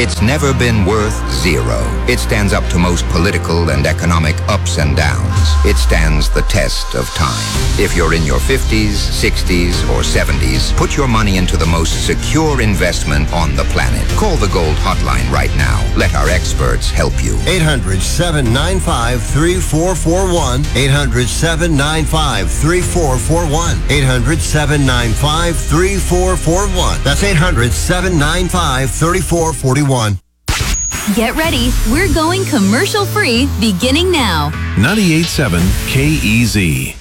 It's never been worth zero. It stands up to most political and economic ups and downs. It stands the test of time. If you're in your 50s, 60s, or 70s, put your money into the most secure investment on the planet. Call the Gold Hotline right now. Let our experts help you. 800-795-3441. 800-795-3441. 800-795-3441. That's 800-795-3441. Get ready. We're going commercial free beginning now. 98.7 KEZ.